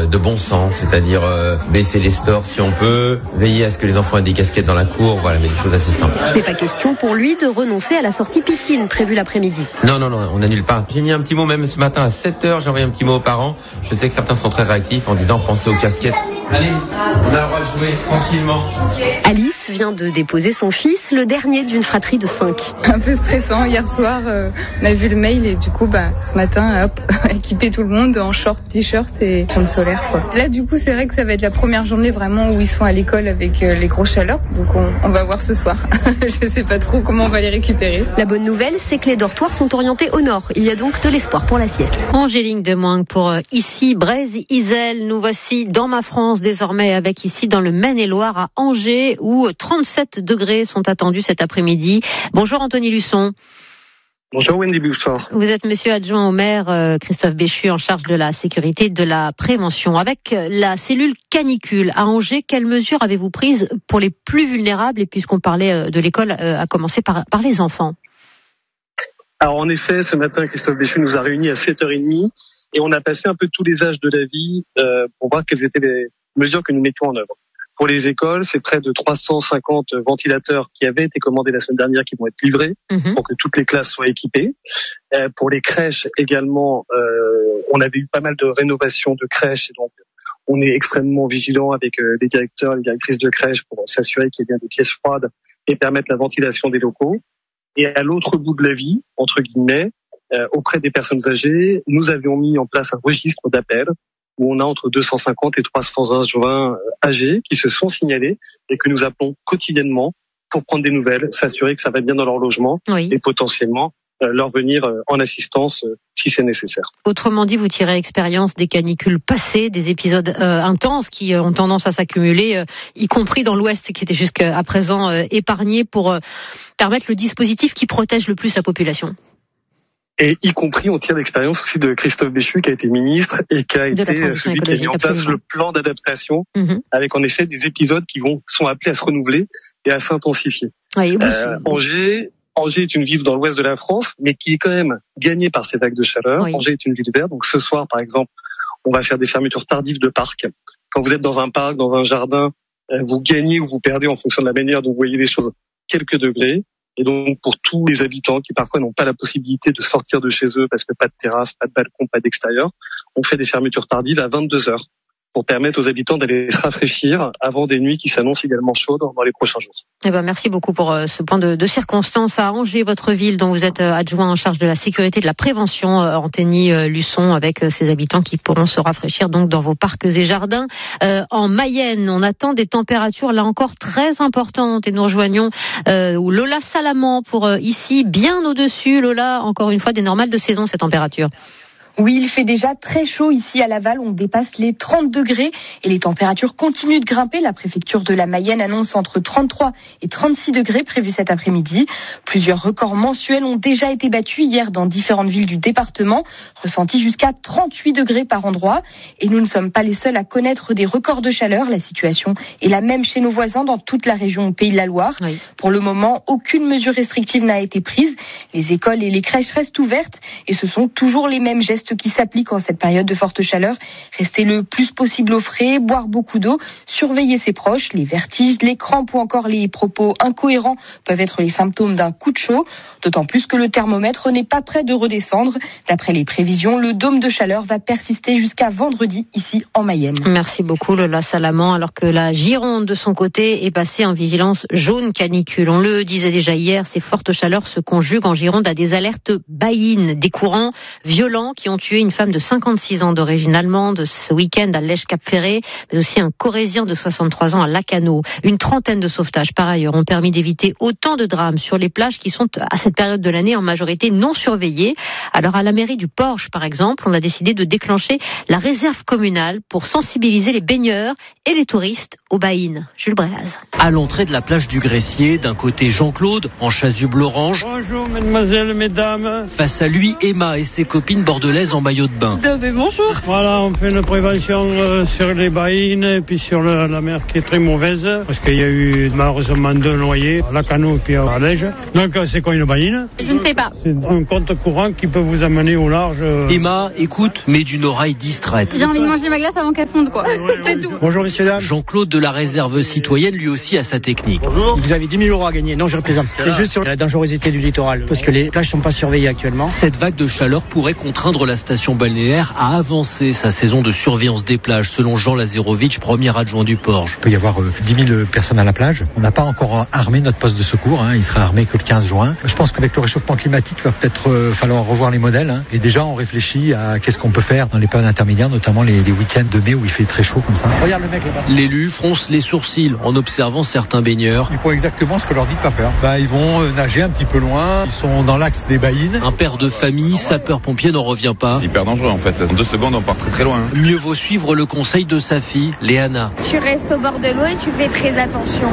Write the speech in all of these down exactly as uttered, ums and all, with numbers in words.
euh, de bon sens, c'est-à-dire euh, baisser les stores si on peut, veiller à ce que les enfants aient des casquettes dans la cour, voilà, mais des choses assez simples. Mais pas question pour lui de renoncer à la sortie piscine prévue l'après-midi. Non, non, non, on n'annule pas. J'ai mis un petit mot même ce matin à sept heures, j'ai envoyé un petit mot aux parents. Je sais que certains sont très réactifs en disant pensez aux casquettes. Allez, on a le droit de jouer tranquillement. Alice vient de déposer son fils, le dernier d'une fratrie de cinq. Un peu stressant, hier soir, euh, on a vu le mail et du coup, bah, ce matin, hop, équiper tout le monde en short, t-shirt et crème solaire, quoi. Là, du coup, c'est vrai que ça va être la première journée vraiment où ils sont à l'école avec euh, les grosses chaleurs, donc on, on va voir ce soir. Je sais pas trop comment on va les récupérer. La bonne nouvelle, c'est que les dortoirs sont orientés au nord. Il y a donc de l'espoir pour la sieste. Angélique Demoing pour euh, ici, Brésil. Nous voici dans ma France désormais avec ici dans le Maine-et-Loire à Angers où trente-sept degrés sont attendus cet après-midi. Bonjour Anthony Luçon. Bonjour Wendy Bouchard. Vous êtes monsieur adjoint au maire euh, Christophe Béchu en charge de la sécurité et de la prévention. Avec la cellule canicule à Angers, quelles mesures avez-vous prises pour les plus vulnérables et puisqu'on parlait euh, de l'école, euh, à commencer par, par les enfants? Alors en effet, ce matin, Christophe Béchu nous a réunis à sept heures trente et on a passé un peu tous les âges de la vie euh, pour voir quelles étaient les mesures que nous mettions en œuvre. Pour les écoles, c'est près de trois cent cinquante ventilateurs qui avaient été commandés la semaine dernière qui vont être livrés mmh. pour que toutes les classes soient équipées. Euh, pour les crèches également, euh, on avait eu pas mal de rénovations de crèches et donc on est extrêmement vigilant avec euh, les directeurs, les directrices de crèches pour s'assurer qu'il y ait bien des pièces froides et permettre la ventilation des locaux. Et à l'autre bout de la vie, entre guillemets, euh, auprès des personnes âgées, nous avions mis en place un registre d'appels où on a entre deux cent cinquante et trois cents adjoints âgés qui se sont signalés et que nous appelons quotidiennement pour prendre des nouvelles, s'assurer que ça va bien dans leur logement oui. et potentiellement euh, leur venir euh, en assistance euh, si c'est nécessaire. Autrement dit, vous tirez expérience des canicules passées, des épisodes euh, intenses qui euh, ont tendance à s'accumuler, euh, y compris dans l'Ouest qui était jusqu'à présent euh, épargné pour euh, permettre le dispositif qui protège le plus la population. Et y compris, on tire l'expérience aussi de Christophe Béchu, qui a été ministre et qui a été celui qui a mis en place absolument. le plan d'adaptation, mmh. avec en effet des épisodes qui vont sont appelés à se renouveler et à s'intensifier. Oui, oui, euh, Angers, Angers est une ville dans l'ouest de la France, mais qui est quand même gagnée par ces vagues de chaleur. Oui. Angers est une ville verte, donc ce soir, par exemple, on va faire des fermetures tardives de parcs. Quand vous êtes dans un parc, dans un jardin, vous gagnez ou vous perdez en fonction de la manière dont vous voyez les choses quelques degrés. Et donc, pour tous les habitants qui parfois n'ont pas la possibilité de sortir de chez eux parce que pas de terrasse, pas de balcon, pas d'extérieur, on fait des fermetures tardives à vingt-deux heures pour permettre aux habitants d'aller se rafraîchir avant des nuits qui s'annoncent également chaudes dans les prochains jours. Eh ben, merci beaucoup pour euh, ce point de, de circonstance à Angers, votre ville dont vous êtes euh, adjoint en charge de la sécurité et de la prévention, euh, Anthony euh, Luçon, avec euh, ces habitants qui pourront se rafraîchir donc dans vos parcs et jardins. Euh, en Mayenne, on attend des températures là encore très importantes et nous rejoignons euh, Lola Salaman pour euh, ici, bien au-dessus, Lola, encore une fois, des normales de saison, ces températures. Oui, il fait déjà très chaud ici à Laval, on dépasse les trente degrés et les températures continuent de grimper. La préfecture de la Mayenne annonce entre trente-trois et trente-six degrés prévus cet après-midi. Plusieurs records mensuels ont déjà été battus hier dans différentes villes du département, ressentis jusqu'à trente-huit degrés par endroit. Et nous ne sommes pas les seuls à connaître des records de chaleur. La situation est la même chez nos voisins dans toute la région Pays de la Loire. Oui. Pour le moment, aucune mesure restrictive n'a été prise. Les écoles et les crèches restent ouvertes et ce sont toujours les mêmes gestes qui s'appliquent en cette période de forte chaleur. Rester le plus possible au frais, boire beaucoup d'eau, surveiller ses proches. Les vertiges, les crampes ou encore les propos incohérents peuvent être les symptômes d'un coup de chaud. D'autant plus que le thermomètre n'est pas prêt de redescendre. D'après les prévisions, le dôme de chaleur va persister jusqu'à vendredi ici en Mayenne. Merci beaucoup Lola Salaman, alors que la Gironde de son côté est passée en vigilance jaune canicule. On le disait déjà hier, ces fortes chaleurs se conjuguent en Gironde à des alertes baïnes, des courants violents qui ont tué une femme de cinquante-six ans d'origine allemande ce week-end à Lèche-Cap-Ferré, mais aussi un Corrézien de soixante-trois ans à Lacanau. Une trentaine de sauvetages par ailleurs ont permis d'éviter autant de drames sur les plages qui sont à cette période de l'année en majorité non surveillées. Alors à la mairie du Porche par exemple, on a décidé de déclencher la réserve communale pour sensibiliser les baigneurs et les touristes aux baïnes. Jules Brelaz. À l'entrée de la plage du Gressier, d'un côté Jean-Claude en chasuble orange. Bonjour mesdemoiselles, mesdames. Face à lui, Emma et ses copines bordelaises Lyonnaise en maillot de bain. Bonjour. Voilà, on fait une prévention euh, sur les baïnes et puis sur le, la mer qui est très mauvaise parce qu'il y a eu malheureusement deux noyés, à la Canot et puis à Lège. Donc c'est quoi une baïne? Je ne sais pas. C'est un compte courant qui peut vous amener au large. Euh... Emma écoute, mais d'une oreille distraite. J'ai envie de manger ma glace avant qu'elle fonde, quoi. Ouais, ouais, c'est ouais. tout. Bonjour messieurs dames. Jean-Claude de la réserve citoyenne, lui aussi a sa technique. Bonjour. Vous avez dix mille euros à gagner. Non, je représente. C'est juste sur la dangerosité du littoral parce que les plages sont pas surveillées actuellement. Cette vague de chaleur pourrait contraindre la station balnéaire à avancer sa saison de surveillance des plages, selon Jean Lazarovic, premier adjoint du Porge. Il peut y avoir euh, dix mille personnes à la plage. On n'a pas encore armé notre poste de secours. Hein. Il sera armé que le quinze juin. Je pense qu'avec le réchauffement climatique, il va peut-être euh, falloir revoir les modèles. Hein. Et déjà, on réfléchit à qu'est-ce qu'on peut faire dans les périodes intermédiaires, notamment les, les week-ends de mai où il fait très chaud comme ça. Regarde le mec là-bas. L'élu fronce les sourcils en observant certains baigneurs. Ils font exactement ce que leur dit de pas faire. Bah, ils vont euh, nager un petit peu loin. Ils sont dans l'axe des baïnes. Un père de famille, sapeur-pompier, n'en revient pas. C'est hyper dangereux en fait. En deux secondes, on part très très loin. Mieux vaut suivre le conseil de sa fille, Léana. Tu restes au bord de l'eau et tu fais très attention.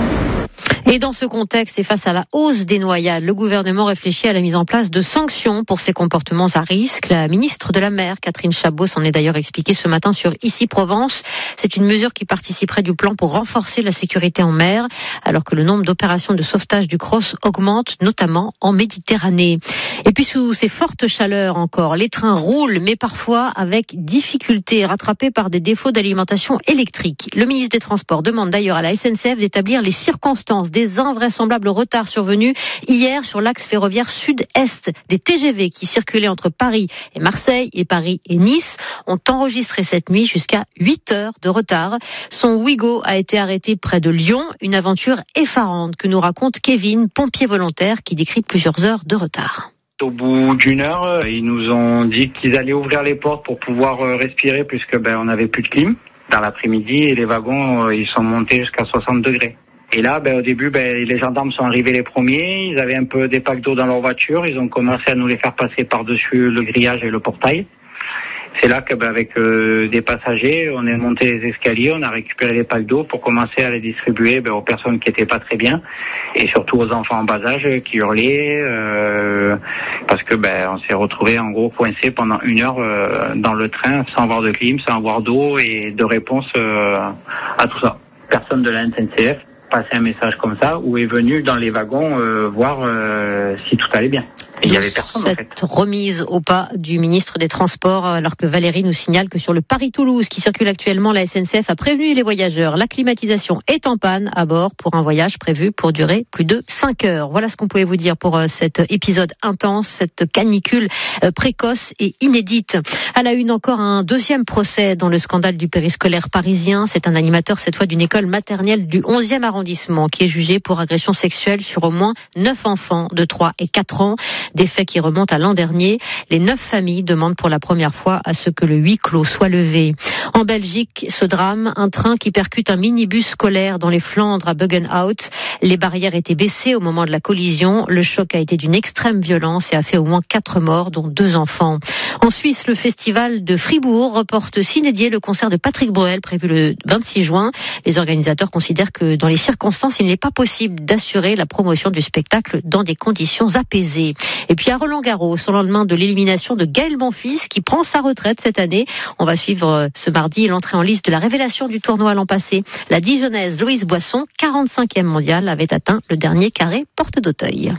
Et dans ce contexte et face à la hausse des noyades, le gouvernement réfléchit à la mise en place de sanctions pour ces comportements à risque. La ministre de la Mer, Catherine Chabot, s'en est d'ailleurs expliquée ce matin sur Ici Provence. C'est une mesure qui participerait du plan pour renforcer la sécurité en mer, alors que le nombre d'opérations de sauvetage du Crous augmente, notamment en Méditerranée. Et puis sous ces fortes chaleurs encore, les trains roulent, mais parfois avec difficulté, rattrapés par des défauts d'alimentation électrique. Le ministre des Transports demande d'ailleurs à la S N C F d'établir les circonstances des invraisemblables retards survenus hier sur l'axe ferroviaire sud-est. Des T G V qui circulaient entre Paris et Marseille et Paris et Nice ont enregistré cette nuit jusqu'à huit heures de retard. Son Ouigo a été arrêté près de Lyon, une aventure effarante que nous raconte Kevin, pompier volontaire, qui décrit plusieurs heures de retard. Au bout d'une heure, ils nous ont dit qu'ils allaient ouvrir les portes pour pouvoir respirer puisque ben on n'avait plus de clim dans l'après-midi et les wagons ils sont montés jusqu'à soixante degrés. Et là, ben, au début, ben, les gendarmes sont arrivés les premiers. Ils avaient un peu des packs d'eau dans leur voiture. Ils ont commencé à nous les faire passer par-dessus le grillage et le portail. C'est là que, ben, avec euh, des passagers, on est monté les escaliers, on a récupéré les packs d'eau pour commencer à les distribuer ben, aux personnes qui étaient pas très bien et surtout aux enfants en bas âge qui hurlaient euh, parce que ben, on s'est retrouvés en gros coincés pendant une heure euh, dans le train sans avoir de clim, sans avoir d'eau et de réponse euh, à tout ça. Personne de la S N C F passer un message comme ça ou est venu dans les wagons euh, voir euh, si tout allait bien. Et il y avait personne Cette en fait. remise au pas du ministre des Transports, alors que Valérie nous signale que sur le Paris-Toulouse qui circule actuellement, la S N C F a prévenu les voyageurs. La climatisation est en panne à bord pour un voyage prévu pour durer plus de cinq heures. Voilà ce qu'on pouvait vous dire pour cet épisode intense, cette canicule précoce et inédite. À la une, encore un deuxième procès dans le scandale du périscolaire parisien. C'est un animateur, cette fois d'une école maternelle du onzième arrondissement, qui est jugé pour agression sexuelle sur au moins neuf enfants de trois et quatre ans. Des faits qui remontent à l'an dernier. Les neuf familles demandent pour la première fois à ce que le huis clos soit levé. En Belgique, ce drame, un train qui percute un minibus scolaire dans les Flandres à Buggenhout. Les barrières étaient baissées au moment de la collision. Le choc a été d'une extrême violence et a fait au moins quatre morts, dont deux enfants. En Suisse, le festival de Fribourg reporte s'inédier le concert de Patrick Bruel prévu le vingt-six juin. Les organisateurs considèrent que dans les circonstances, il n'est pas possible d'assurer la promotion du spectacle dans des conditions apaisées. Et puis à Roland-Garros, au lendemain de l'élimination de Gaël Monfils, qui prend sa retraite cette année, on va suivre ce mardi l'entrée en liste de la révélation du tournoi l'an passé. La Dijonnaise Louise Boisson, quarante-cinquième mondiale, avait atteint le dernier carré porte d'Auteuil.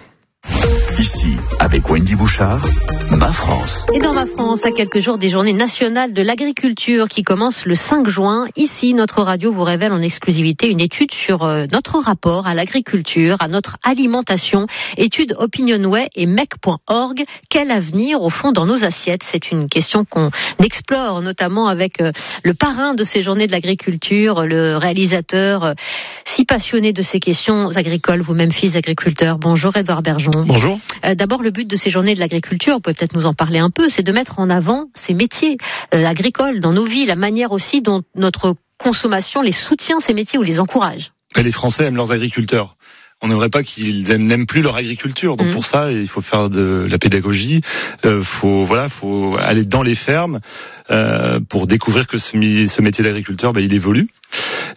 Ici, avec Wendy Bouchard, Ma France. Et dans Ma France, à quelques jours des journées nationales de l'agriculture qui commencent le cinq juin, ici, notre radio vous révèle en exclusivité une étude sur euh, notre rapport à l'agriculture, à notre alimentation. Étude Opinionway et mec point org. Quel avenir, au fond, dans nos assiettes? C'est une question qu'on explore, notamment avec euh, le parrain de ces journées de l'agriculture, le réalisateur euh, si passionné de ces questions agricoles, vous-même fils d'agriculteur. Bonjour Édouard Bergeon. Bonjour. Euh, d'abord, le but de ces journées de l'agriculture, peut peut-être nous en parler un peu, c'est de mettre en avant ces métiers euh, agricoles dans nos vies, la manière aussi dont notre consommation les soutient, ces métiers, ou les encourage. Et les Français aiment leurs agriculteurs. On n'aimerait pas qu'ils aiment, n'aiment plus leur agriculture. Donc mmh. pour ça, il faut faire de la pédagogie. Euh, faut voilà, faut aller dans les fermes euh, pour découvrir que ce, ce métier d'agriculteur, bah, il évolue.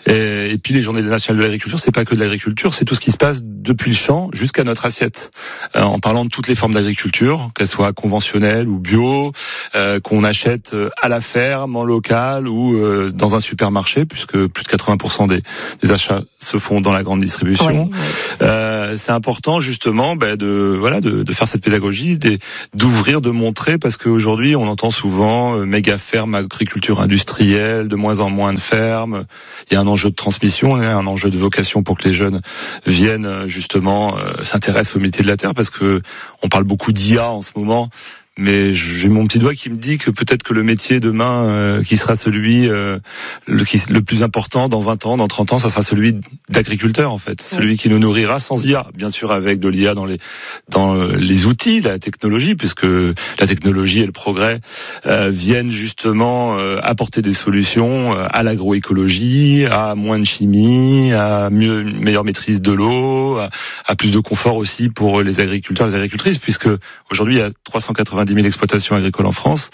Et, et puis les journées nationales de l'agriculture, c'est pas que de l'agriculture, c'est tout ce qui se passe depuis le champ jusqu'à notre assiette. Euh, en parlant de toutes les formes d'agriculture, qu'elles soient conventionnelles ou bio, euh, qu'on achète à la ferme, en local ou euh, dans un supermarché, puisque plus de quatre-vingts pour cent des, des achats se font dans la grande distribution. Oui, oui. Euh, c'est important justement bah, de voilà de, de faire cette pédagogie, de, d'ouvrir, de montrer, parce qu'aujourd'hui on entend souvent euh, méga ferme, agriculture industrielle, de moins en moins de fermes. Il y a un enjeu de transmission, hein, un enjeu de vocation pour que les jeunes viennent justement euh, s'intéressent au métier de la terre, parce que on parle beaucoup d'I A en ce moment. Mais j'ai mon petit doigt qui me dit que peut-être que le métier demain, euh, qui sera celui euh, le, qui, le plus important dans vingt ans, dans trente ans, ça sera celui d'agriculteur en fait, oui. Celui qui nous nourrira sans I A, bien sûr avec de l'I A dans les dans les outils, la technologie, puisque la technologie et le progrès euh, viennent justement euh, apporter des solutions euh, à l'agroécologie, à moins de chimie, à mieux une meilleure maîtrise de l'eau, à, à plus de confort aussi pour les agriculteurs, les agricultrices, puisque aujourd'hui il y a trois cent quatre-vingt-dix mille exploitations agricoles en France.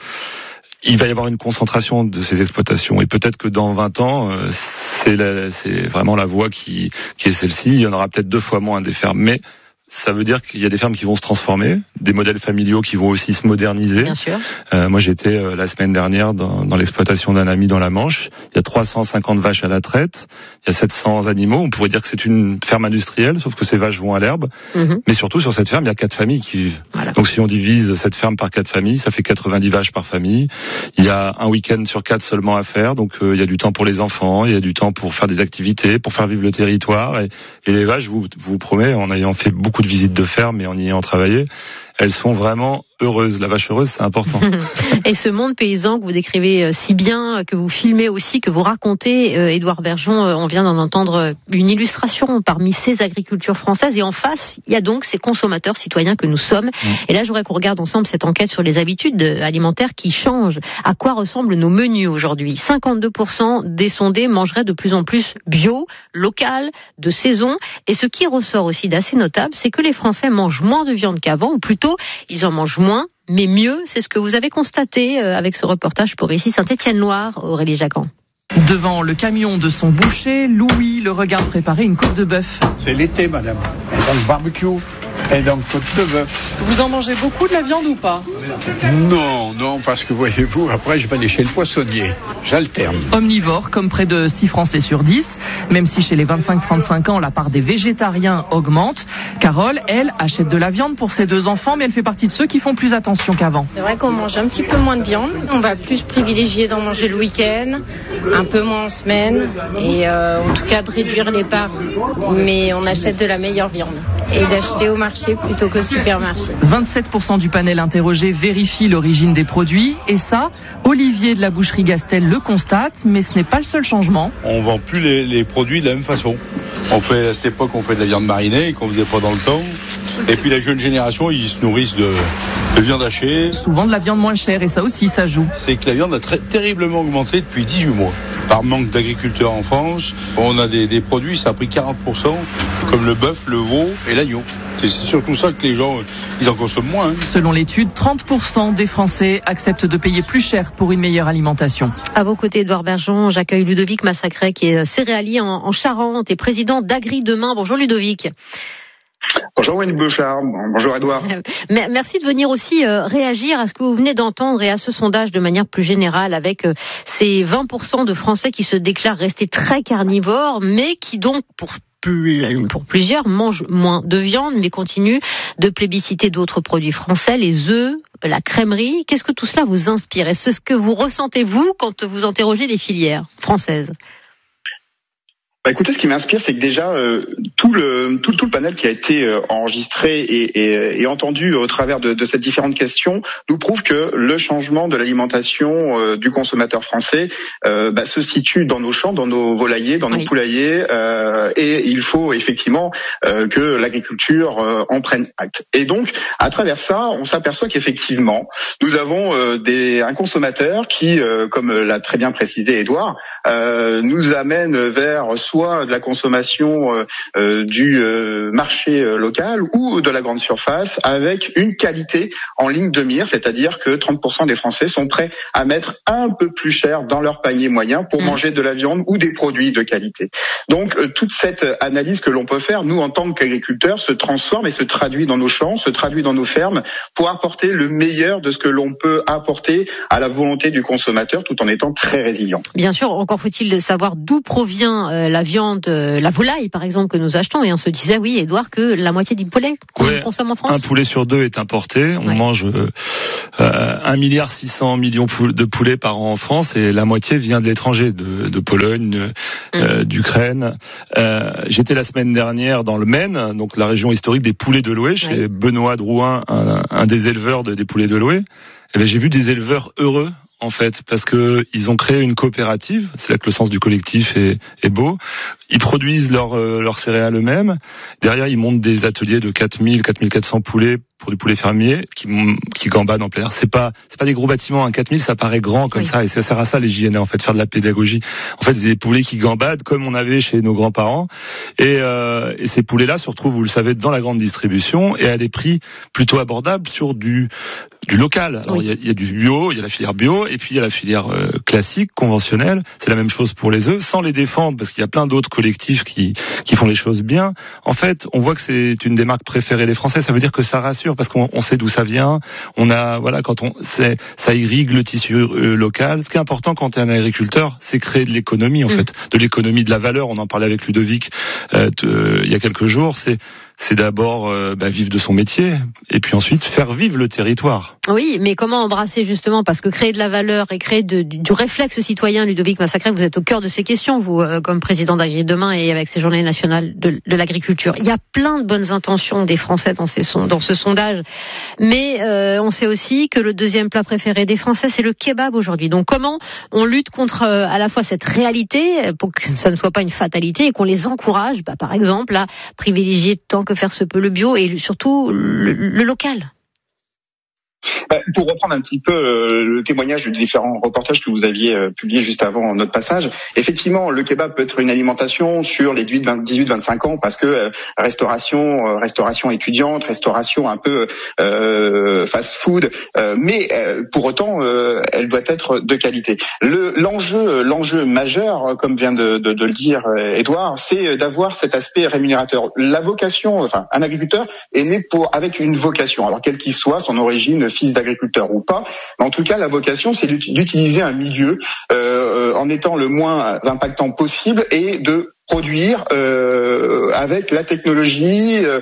Il va y avoir une concentration de ces exploitations et peut-être que dans vingt ans, c'est, la, c'est vraiment la voie qui, qui est celle-ci. Il y en aura peut-être deux fois moins des fermes, mais ça veut dire qu'il y a des fermes qui vont se transformer, des modèles familiaux qui vont aussi se moderniser. Bien sûr. Euh, moi, j'étais euh, la semaine dernière dans, dans l'exploitation d'un ami dans la Manche. Il y a trois cent cinquante vaches à la traite. Il y a sept cents animaux. On pourrait dire que c'est une ferme industrielle, sauf que ces vaches vont à l'herbe. Mm-hmm. Mais surtout, sur cette ferme, il y a quatre familles qui vivent. Voilà. Donc, si on divise cette ferme par quatre familles, ça fait quatre-vingt-dix vaches par famille. Il y a un week-end sur quatre seulement à faire. Donc, euh, il y a du temps pour les enfants. Il y a du temps pour faire des activités, pour faire vivre le territoire. Et, et les vaches, je vous, je vous promets, en ayant fait beaucoup de visites de ferme et en y ayant travaillé, elles sont vraiment heureuses. La vache heureuse, c'est important. Et ce monde paysan que vous décrivez si bien, que vous filmez aussi, que vous racontez, euh, Édouard Bergeon, euh, on vient d'en entendre une illustration parmi ces agricultures françaises. Et en face, il y a donc ces consommateurs citoyens que nous sommes. Mmh. Et là, je voudrais qu'on regarde ensemble cette enquête sur les habitudes alimentaires qui changent. À quoi ressemblent nos menus aujourd'hui ? cinquante-deux pour cent des sondés mangeraient de plus en plus bio, local, de saison. Et ce qui ressort aussi d'assez notable, c'est que les Français mangent moins de viande qu'avant, ou plutôt, ils en mangent moins, mais mieux. C'est ce que vous avez constaté avec ce reportage pour ici Saint-Étienne-Loire, Aurélie Jacquan. Devant le camion de son boucher, Louis le regarde préparer une côte de bœuf. C'est l'été, madame. Et donc barbecue. Et donc côte de bœuf. Vous en mangez beaucoup de la viande ou pas ? Non, non, parce que voyez-vous, après je vais aller chez le poissonnier. J'alterne. Omnivore, comme près de six Français sur dix. Même si chez les vingt-cinq trente-cinq ans, la part des végétariens augmente. Carole, elle, achète de la viande pour ses deux enfants, mais elle fait partie de ceux qui font plus attention qu'avant. C'est vrai qu'on mange un petit peu moins de viande. On va plus privilégier d'en manger le week-end, un peu moins en semaine, et euh, en tout cas de réduire les parts. Mais on achète de la meilleure viande et d'acheter au marché plutôt qu'au supermarché. vingt-sept pour cent du panel interrogé vérifie l'origine des produits, et ça, Olivier de la boucherie Gastel le constate, mais ce n'est pas le seul changement. On vend plus les, les produits de la même façon. On fait, à cette époque, on fait de la viande marinée qu'on faisait pas dans le temps. Et puis la jeune génération, ils se nourrissent de, de viande hachée. Souvent de la viande moins chère, et ça aussi, ça joue. C'est que la viande a très, terriblement augmenté depuis dix-huit mois. Par manque d'agriculteurs en France, on a des, des produits, ça a pris quarante pour cent, comme le bœuf, le veau et l'agneau. C'est surtout ça que les gens, ils en consomment moins. Hein. Selon l'étude, trente pour cent des Français acceptent de payer plus cher pour une meilleure alimentation. À vos côtés, Édouard Bergeon, j'accueille Ludovic Massacret, qui est céréalier en, en Charente et président d'Agri Demain. Bonjour Ludovic. Bonjour Wendy Bouchard, bonjour Edouard. Merci de venir aussi euh, réagir à ce que vous venez d'entendre et à ce sondage de manière plus générale, avec euh, ces vingt pour cent de Français qui se déclarent rester très carnivores, mais qui donc, pour plus, pour plusieurs, mangent moins de viande, mais continuent de plébisciter d'autres produits français, les œufs, la crèmerie. Qu'est-ce que tout cela vous inspire ? Est-ce ce que vous ressentez, vous, quand vous interrogez les filières françaises ? Bah écoutez, ce qui m'inspire, c'est que déjà euh, tout le tout, tout le panel qui a été euh, enregistré et, et, et entendu au travers de, de ces différentes questions nous prouve que le changement de l'alimentation euh, du consommateur français euh, bah, se situe dans nos champs, dans nos volaillers, dans nos oui. poulaillers, euh, et il faut effectivement euh, que l'agriculture euh, en prenne acte. Et donc, à travers ça, on s'aperçoit qu'effectivement, nous avons euh, des un consommateur qui, euh, comme l'a très bien précisé Édouard, euh, nous amène vers soit de la consommation euh, euh, du euh, marché euh, local ou de la grande surface avec une qualité en ligne de mire, c'est-à-dire que trente pour cent des Français sont prêts à mettre un peu plus cher dans leur panier moyen pour mmh. manger de la viande ou des produits de qualité. Donc euh, toute cette analyse que l'on peut faire, nous en tant qu'agriculteurs, se transforme et se traduit dans nos champs, se traduit dans nos fermes pour apporter le meilleur de ce que l'on peut apporter à la volonté du consommateur tout en étant très résilient. Bien sûr, encore faut-il savoir d'où provient euh, la viande, euh, la volaille par exemple que nous achetons, et on se disait oui Édouard que la moitié du poulet qu'on ouais, consomme en France. Un poulet sur deux est importé, on ouais. mange euh, un milliard six cents millions de poulets par an en France et la moitié vient de l'étranger, de, de Pologne, euh, mmh. d'Ukraine. Euh, j'étais la semaine dernière dans le Maine, donc la région historique des poulets de Loé, chez oui. Benoît Drouin, un, un des éleveurs de, des poulets de Loé. Et bien, j'ai vu des éleveurs heureux, en fait, parce que ils ont créé une coopérative. C'est là que le sens du collectif est, est beau. Ils produisent leurs euh, leurs céréales eux-mêmes. Derrière, ils montent des ateliers de quatre mille, quatre mille quatre cents poulets pour des poulets fermiers qui qui gambadent en plein air. C'est pas c'est pas des gros bâtiments. Hein. quatre mille, ça paraît grand comme oui. ça, et ça sert à ça les J N A, en fait, faire de la pédagogie. En fait, c'est des poulets qui gambadent comme on avait chez nos grands-parents. Et, euh, et ces poulets-là se retrouvent, vous le savez, dans la grande distribution et à des prix plutôt abordables sur du du local. Alors il oui. y, y a du bio, il y a la filière bio, et puis il y a la filière euh, classique, conventionnelle. C'est la même chose pour les œufs, sans les défendre, parce qu'il y a plein d'autres collectifs qui qui font les choses bien. En fait, on voit que c'est une des marques préférées des Français. Ça veut dire que ça rassure, parce qu'on on sait d'où ça vient. On a voilà, quand on c'est ça irrigue le tissu euh, local. Ce qui est important quand tu es un agriculteur, c'est créer de l'économie, en mmh. fait, de l'économie de la valeur. On en parlait avec Ludovic euh, de, il y a quelques jours. C'est c'est d'abord euh, bah, vivre de son métier et puis ensuite faire vivre le territoire. Oui, mais comment embrasser justement, parce que créer de la valeur et créer de, du, du réflexe citoyen, Ludovic Massacret, vous êtes au cœur de ces questions, vous, euh, comme président d'Agri Demain et avec ces journées nationales de, de l'agriculture. Il y a plein de bonnes intentions des Français dans, ces son, dans ce sondage, mais euh, on sait aussi que le deuxième plat préféré des Français, c'est le kebab aujourd'hui. Donc comment on lutte contre euh, à la fois cette réalité, pour que ça ne soit pas une fatalité, et qu'on les encourage, bah, par exemple, à privilégier tant que faire se peut le bio et surtout le, le local. Pour reprendre un petit peu le témoignage de différents reportages que vous aviez publiés juste avant notre passage, effectivement, le kebab peut être une alimentation sur les dix-huit vingt-cinq ans, parce que restauration, restauration étudiante, restauration un peu euh, fast-food, euh, mais euh, pour autant, euh, elle doit être de qualité. Le, l'enjeu, l'enjeu majeur, comme vient de, de, de le dire Édouard, c'est d'avoir cet aspect rémunérateur. La vocation, enfin, un agriculteur est né pour avec une vocation, alors quel qu'il soit, son origine, fils d'agriculteur ou pas, mais en tout cas la vocation c'est d'utiliser un milieu euh, en étant le moins impactant possible et de produire euh, avec la technologie, euh,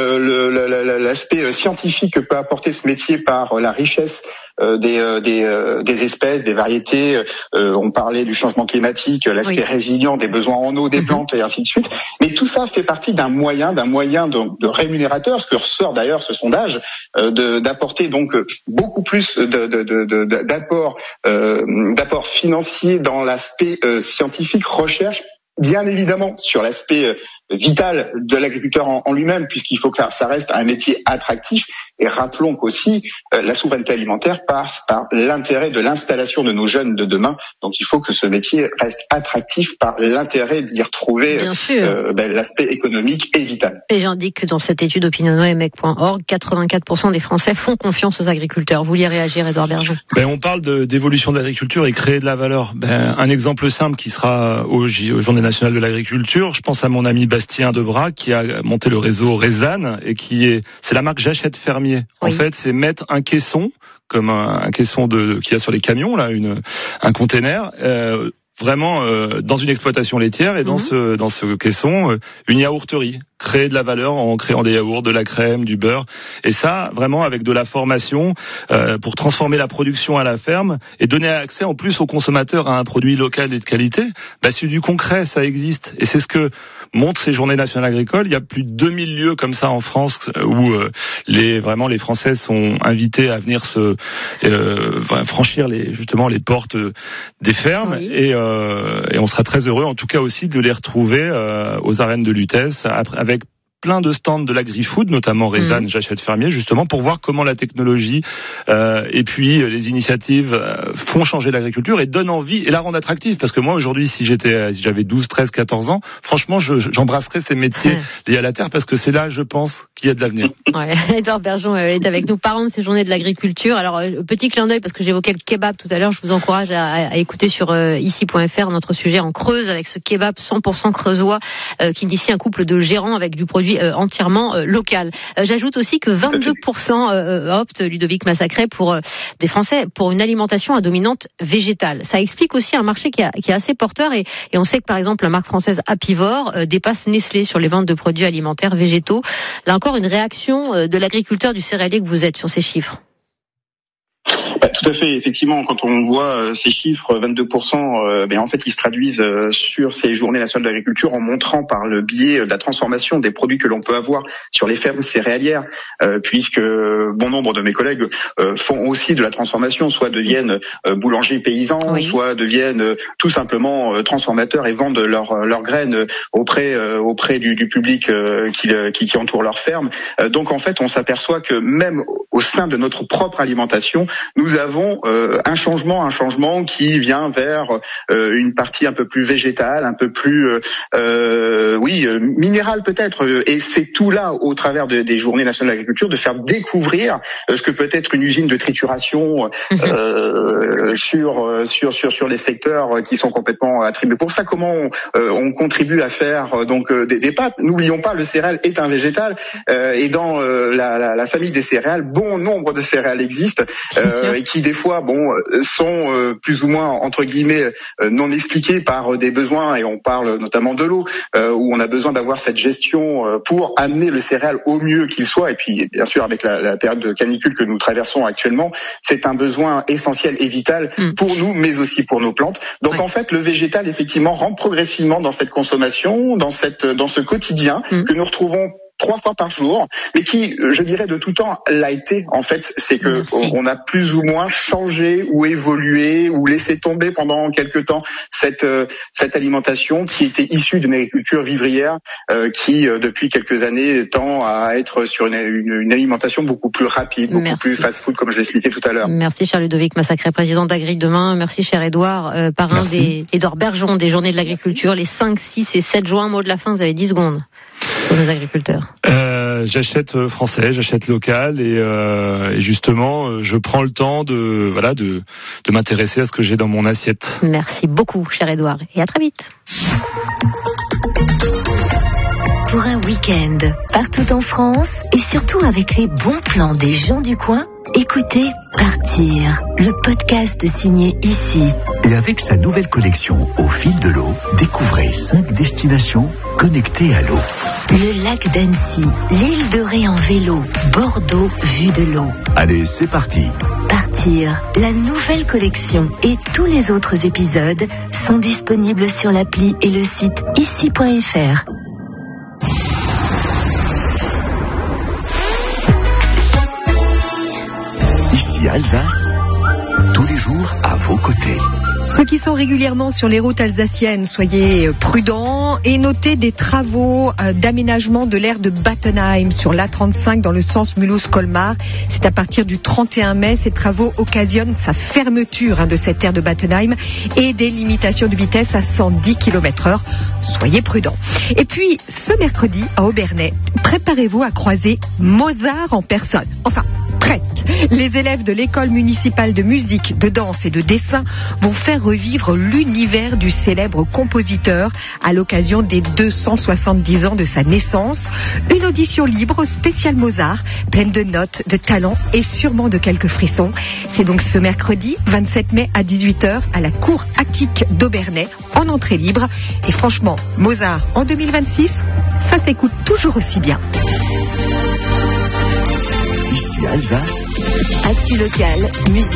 le, l'aspect scientifique que peut apporter ce métier par la richesse euh, des, euh, des, euh, des espèces, des variétés. Euh, on parlait du changement climatique, l'aspect oui. résilient des besoins en eau des mm-hmm. plantes et ainsi de suite. Mais tout ça fait partie d'un moyen, d'un moyen de, de rémunérateur, ce que ressort d'ailleurs ce sondage, euh, de, d'apporter donc beaucoup plus de, de, de, de, d'apports, euh, d'apports financiers dans l'aspect euh, scientifique, recherche. Bien évidemment sur l'aspect vital de l'agriculteur en, en lui-même, puisqu'il faut que ça reste un métier attractif. Et rappelons qu'aussi euh, la souveraineté alimentaire passe par l'intérêt de l'installation de nos jeunes de demain. Donc il faut que ce métier reste attractif par l'intérêt d'y retrouver euh, ben, l'aspect économique et vital. Et j'indique que dans cette étude opinionway-mec point org, quatre-vingt-quatre pour cent des Français font confiance aux agriculteurs. Vous vouliez réagir, Édouard Bergeon? Ben, on parle de, d'évolution de l'agriculture et créer de la valeur. Ben, un exemple simple qui sera aux, aux Journées nationales de l'agriculture. Je pense à mon ami Bastien Debrac qui a monté le réseau Rézanne et qui est, c'est la marque J'achète fermier. En oui. fait, c'est mettre un caisson, comme un, un caisson de qu'il y a sur les camions, là, une, un container, euh, vraiment euh, dans une exploitation laitière et dans mmh. ce dans ce caisson, euh, une yaourterie. Créer de la valeur en créant des yaourts, de la crème, du beurre, et ça vraiment avec de la formation euh, pour transformer la production à la ferme et donner accès en plus aux consommateurs à un produit local et de qualité. Bah, c'est du concret, ça existe, et c'est ce que montrent ces journées nationales agricoles. Il y a plus de deux mille lieux comme ça en France où euh, les vraiment les Français sont invités à venir se euh, franchir les justement les portes des fermes, oui. et, euh, et on sera très heureux en tout cas aussi de les retrouver euh, aux arènes de Lutèce après avec plein de stands de l'agri-food, notamment Rézanne, mmh. J'achète fermier, justement pour voir comment la technologie euh, et puis les initiatives euh, font changer l'agriculture et donnent envie et la rendent attractive. Parce que moi aujourd'hui, si j'étais, si j'avais douze, treize, quatorze ans, franchement, je, j'embrasserais ces métiers mmh. liés à la terre parce que c'est là, je pense, qu'il y a de l'avenir. Ouais, Édouard Bergeon est avec nous, parent de ces journées de l'agriculture. Alors petit clin d'œil parce que j'évoquais le kebab tout à l'heure. Je vous encourage à, à écouter sur euh, ici point f r notre sujet en Creuse avec ce kebab cent pour cent creusois euh, qui initie un couple de gérants avec du produit euh, entièrement euh, local. Euh, j'ajoute aussi que vingt-deux pour cent euh, optent, Ludovic Massacret, pour euh, des Français pour une alimentation à dominante végétale. Ça explique aussi un marché qui, a, qui est assez porteur et, et on sait que par exemple la marque française Apivore euh, dépasse Nestlé sur les ventes de produits alimentaires végétaux. Là encore une réaction euh, de l'agriculteur du céréalier que vous êtes sur ces chiffres. Bah, tout à fait, effectivement, quand on voit euh, ces chiffres, vingt-deux pour cent, euh, ben, en fait, ils se traduisent euh, sur ces journées nationales d'agriculture en montrant par le biais de la transformation des produits que l'on peut avoir sur les fermes céréalières, euh, puisque bon nombre de mes collègues euh, font aussi de la transformation, soit deviennent euh, boulangers paysans, oui. soit deviennent euh, tout simplement euh, transformateurs et vendent leurs leurs graines auprès euh, auprès du, du public euh, qui, qui qui entoure leur ferme. Euh, donc en fait, on s'aperçoit que même au sein de notre propre alimentation, nous avons euh, un changement, un changement qui vient vers euh, une partie un peu plus végétale, un peu plus, euh, euh, oui, euh, minérale peut-être. Et c'est tout là, au travers de, des Journées nationales d'agriculture, de faire découvrir euh, ce que peut être une usine de trituration euh, sur sur sur sur les secteurs qui sont complètement attribués. Pour ça, comment on, euh, on contribue à faire euh, donc euh, des, des pâtes. N'oublions pas, le céréale est un végétal euh, et dans euh, la, la, la famille des céréales, bon nombre de céréales existent. Euh, et qui des fois bon sont euh, plus ou moins entre guillemets euh, non expliquées par euh, des besoins, et on parle notamment de l'eau euh, où on a besoin d'avoir cette gestion euh, pour amener le céréal au mieux qu'il soit. Et puis bien sûr avec la, la période de canicule que nous traversons actuellement, c'est un besoin essentiel et vital mmh. pour nous, mais aussi pour nos plantes. Donc ouais. en fait le végétal effectivement rentre progressivement dans cette consommation, dans cette dans ce quotidien mmh. que nous retrouvons trois fois par jour, mais qui, je dirais, de tout temps l'a été. En fait, c'est que Merci. on a plus ou moins changé ou évolué ou laissé tomber pendant quelque temps cette euh, cette alimentation qui était issue d'une agriculture vivrière euh, qui, euh, depuis quelques années, tend à être sur une, une, une alimentation beaucoup plus rapide, beaucoup Merci. plus fast-food, comme je l'expliquais tout à l'heure. Merci, cher Ludovic Massacret, président d'Agri Demain. Merci, cher Édouard, euh, parrain Merci. des Édouard Bergeon des Journées de l'agriculture, les cinq, six et sept juin. Mot de la fin, vous avez dix secondes. Sur les agriculteurs. Euh, j'achète français, j'achète local et, euh, et justement, je prends le temps de voilà de, de m'intéresser à ce que j'ai dans mon assiette. Merci beaucoup, cher Édouard, et à très vite. Pour un week-end partout en France et surtout avec les bons plans des gens du coin, écoutez Partir, le podcast signé ici. Et avec sa nouvelle collection Au fil de l'eau, découvrez cinq destinations connectées à l'eau. Le lac d'Annecy, l'île de Ré en vélo, Bordeaux vue de l'eau. Allez, c'est parti. Partir, la nouvelle collection et tous les autres épisodes sont disponibles sur l'appli et le site ici point f r. Ici Alsace, tous les jours à vos côtés. Ceux qui sont régulièrement sur les routes alsaciennes, soyez prudents et notez des travaux d'aménagement de l'aire de Battenheim sur l'A trente-cinq dans le sens Mulhouse-Colmar. C'est à partir du trente et un mai. Ces travaux occasionnent sa fermeture hein, de cette aire de Battenheim et des limitations de vitesse à cent dix kilomètres heure. Soyez prudents. Et puis, ce mercredi, à Obernai, préparez-vous à croiser Mozart en personne. Enfin, presque. Les élèves de l'école municipale de musique, de danse et de dessin vont faire revivre l'univers du célèbre compositeur à l'occasion des deux cent soixante-dix ans de sa naissance. Une audition libre spéciale Mozart, pleine de notes, de talents et sûrement de quelques frissons. C'est donc ce mercredi vingt-sept mai à dix-huit heures à la cour Attique d'Obernai, en entrée libre. Et franchement, Mozart en deux mille vingt-six, ça s'écoute toujours aussi bien. Ici Alsace. Actu local, musique.